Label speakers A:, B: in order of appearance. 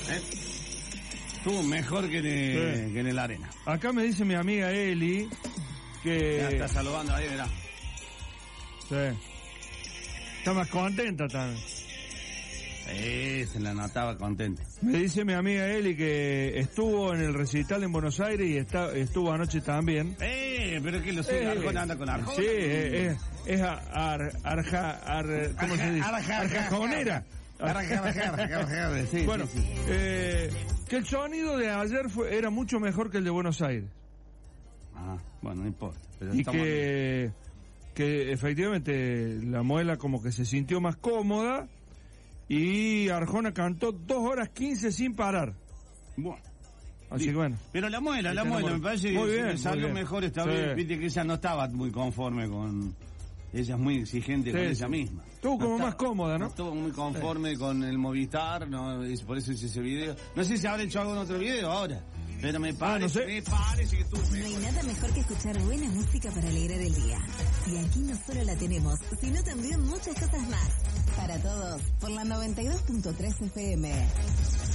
A: Estuvo mejor que en el Arena.
B: Acá me dice mi amiga Eli que...
A: Ya está saludando ahí, mirá.
B: Sí. Está más contenta también.
A: Se la notaba contenta.
B: Me dice mi amiga Eli que estuvo en el recital en Buenos Aires y estuvo anoche también.
A: Pero es que lo sigue Arjona, anda con Arjona.
B: Sí, es ¿cómo se dice? Arjajonera.
A: Sí,
B: bueno,
A: sí.
B: Que el sonido de ayer era mucho mejor que el de Buenos Aires.
A: Bueno, no importa. Pero
B: y que efectivamente la muela como que se sintió más cómoda y Arjona cantó 2 horas 15 sin parar.
A: Bueno.
B: Así que bueno.
A: Pero la muela, me parece que salió mejor esta vez. Viste que ella no estaba muy conforme con... Ella es muy exigente con ella misma.
B: Estuvo como más cómoda, ¿no?
A: Estuvo muy conforme con el Movistar, ¿no? Y por eso hice ese video. No sé si habrá hecho algún otro video ahora. Pero me parece que estuvo mejor.
C: No hay nada mejor que escuchar buena música para alegrar el día. Y aquí no solo la tenemos, sino también muchas cosas más. Para todos, por la 92.3 FM.